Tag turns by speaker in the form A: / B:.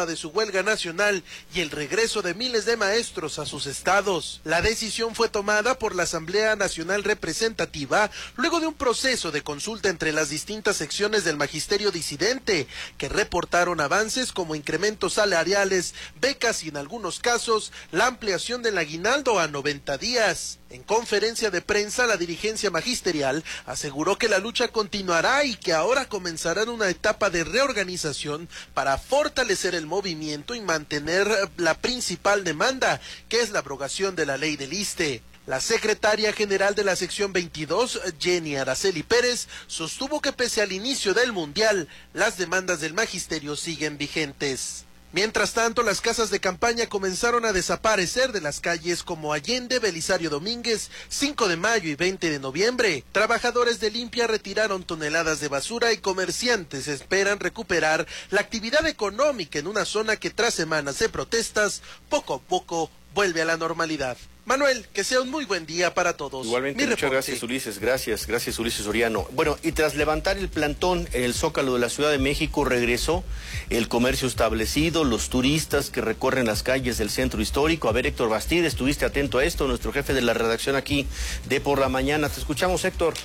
A: etapa de su huelga nacional y el regreso de miles de maestros a sus estados. La decisión fue tomada por la Asamblea Nacional Representativa luego de un proceso de consulta entre las distintas secciones del magisterio disidente, que reportaron avances como incrementos salariales, becas y en algunos casos la ampliación del aguinaldo a 90 días. En conferencia de prensa, la dirigencia magisterial aseguró que la lucha continuará y que ahora comenzarán una etapa de reorganización para fortalecer el movimiento y mantener la principal demanda, que es la abrogación de la ley del ISSSTE. La secretaria general de la sección 22, Jenny Araceli Pérez, sostuvo que pese al inicio del Mundial, las demandas del magisterio siguen vigentes. Mientras tanto, las casas de campaña comenzaron a desaparecer de las calles como Allende, Belisario Domínguez, 5 de mayo y 20 de noviembre. Trabajadores de limpia retiraron toneladas de basura y comerciantes esperan recuperar la actividad económica en una zona que tras semanas de protestas, poco a poco vuelve a la normalidad. Manuel, que sea un muy buen día para todos.
B: Igualmente, muchas gracias, Ulises. Gracias, Ulises Soriano. Bueno, y tras levantar el plantón en el Zócalo de la Ciudad de México, regresó el comercio establecido, los turistas que recorren las calles del centro histórico. A ver, Héctor Bastide, estuviste atento a esto, nuestro jefe de la redacción aquí de Por la Mañana. Te escuchamos, Héctor.